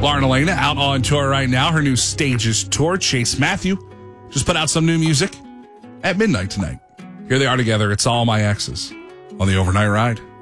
Lauren Elena out on tour right now. Her new Stages tour. Chase Matthew just put out some new music at midnight tonight. Here they are together. It's All My Exes on the Overnight Ride.